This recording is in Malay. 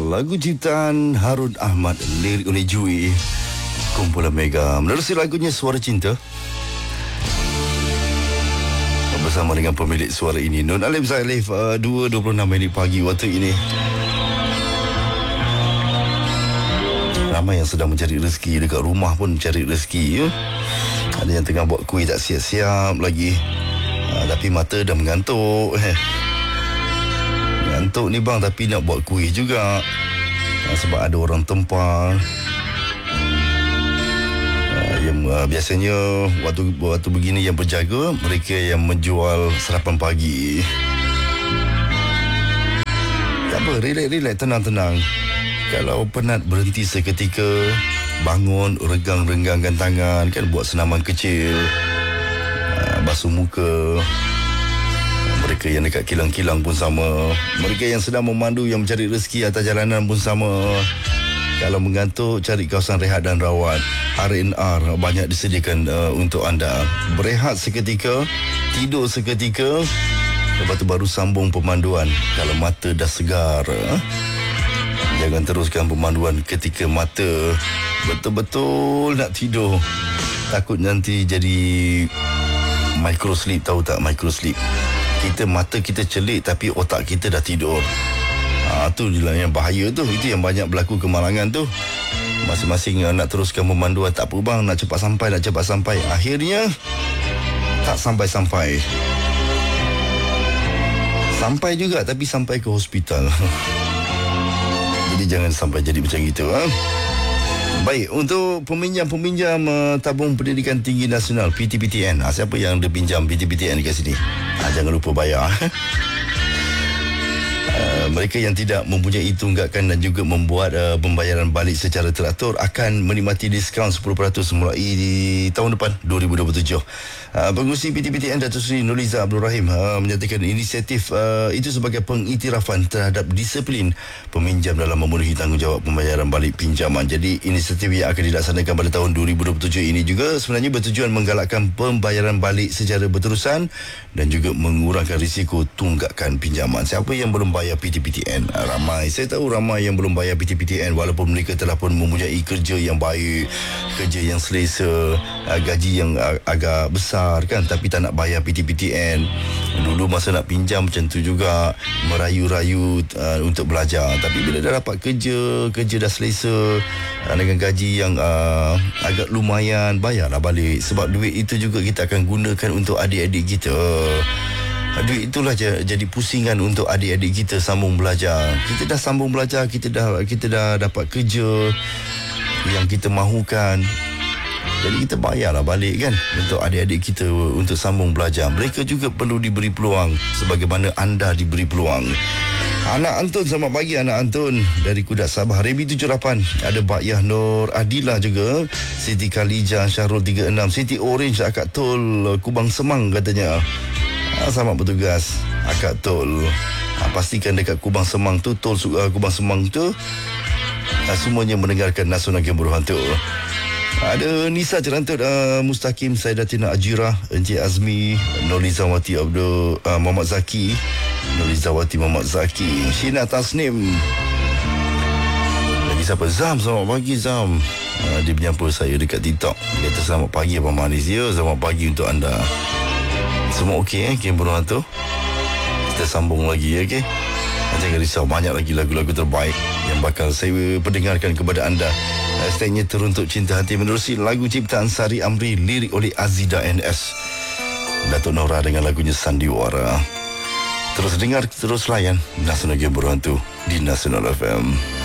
lagu ciptaan Harun Ahmad, lirik oleh Jui, kumpulan Mega. Menerusi lagunya Suara Cinta bersama dengan pemilik suara ini, Nun Alif Zailif. 2.26 pagi waktu ini. Ramai yang sedang mencari rezeki, dekat rumah pun mencari rezeki ya. Ada yang tengah buat kuih tak siap-siap lagi, tapi mata dah mengantuk. Ngantuk ni bang, tapi nak buat kuih juga, sebab ada orang tempah yang biasanya waktu begini yang berjaga, mereka yang menjual sarapan pagi. Tak apa, relax, tenang. Kalau penat, berhenti seketika, bangun, regang-renggangkan tangan, kan, buat senaman kecil, basuh muka. Mereka yang dekat kilang-kilang pun sama. Mereka yang sedang memandu, yang mencari rezeki atas jalanan pun sama. Kalau mengantuk, cari kawasan rehat dan rawat. R&R banyak disediakan untuk anda. Berehat seketika, tidur seketika, lepas tu baru sambung pemanduan kalau mata dah segar. Jangan teruskan pemanduan ketika mata betul-betul nak tidur. Takut nanti jadi micro sleep. Tahu tak micro sleep? Mata kita celik tapi otak kita dah tidur. Tu je lah yang bahaya tu. Itu yang banyak berlaku kemalangan tu. Masing-masing nak teruskan pemanduan. Tak apa bang, nak cepat sampai. Akhirnya tak sampai-sampai. Sampai juga, tapi sampai ke hospital. Jadi jangan sampai jadi macam itu. Baik, untuk peminjam tabung pendidikan tinggi nasional PTPTN, siapa yang ada pinjam PTPTN dekat sini? Jangan lupa bayar. Mereka yang tidak mempunyai tunggakan dan juga membuat pembayaran balik secara teratur akan menikmati diskaun 10% mulai di tahun depan 2027. Pengurusi PTPTN Datuk Seri Nurliza Abdul Rahim menyatakan inisiatif itu sebagai pengiktirafan terhadap disiplin peminjam dalam memenuhi tanggungjawab pembayaran balik pinjaman. Jadi inisiatif yang akan dilaksanakan pada tahun 2027 ini juga sebenarnya bertujuan menggalakkan pembayaran balik secara berterusan dan juga mengurangkan risiko tunggakan pinjaman. Siapa yang belum bayar PTPTN? Ramai. Saya tahu ramai yang belum bayar PTPTN walaupun mereka telah pun mempunyai kerja yang baik, kerja yang selesa, gaji yang agak besar kan, tapi tak nak bayar PTPTN. Dulu masa nak pinjam macam tu juga, merayu-rayu untuk belajar. Tapi bila dah dapat kerja dah selesa, dengan gaji yang agak lumayan, bayarlah balik. Sebab duit itu juga kita akan gunakan untuk adik-adik kita. Duit itulah jadi pusingan untuk adik-adik kita sambung belajar. Kita dah sambung belajar, kita dah dapat kerja yang kita mahukan. Jadi kita bayarlah balik kan untuk adik-adik kita untuk sambung belajar. Mereka juga perlu diberi peluang sebagaimana anda diberi peluang. Anak Antun, selamat pagi Anak Antun dari Kudat Sabah. Rebi 78, ada Bakyah Nur Adila juga, Siti Khalijah, Syahrul 36, Siti Orange, Akak Tol Kubang Semang katanya. Selamat bertugas Akak Tol. Pastikan dekat Kubang Semang tu, tol Kubang Semang tu, semuanya mendengarkan Nasional Game Buruhan tu. Ada Nisa Cerantut, Mustaqim, Saidatina Ajira, Encik Azmi, Nolizawati Abdul, Muhammad Zaki, Nolizawati Muhammad Zaki, Shina Tasnim. Lagi siapa? Zam, selamat pagi Zam. Dia menyapa saya dekat TikTok. Dia kata selamat pagi Abang Manis. Ya, selamat pagi untuk anda. Semua okey Game Buruhan tu? Kita sambung lagi okey? Jangan risau, banyak lagi lagu-lagu terbaik yang bakal saya perdengarkan kepada anda. Hashtagnya Teruntuk Cinta Hati, menerusi lagu ciptaan Sari Amri, lirik oleh Azida NS. Datuk Nora dengan lagunya Sandiwara. Terus dengar, terus layan Nasional Game Buruhan tu di Nasional FM.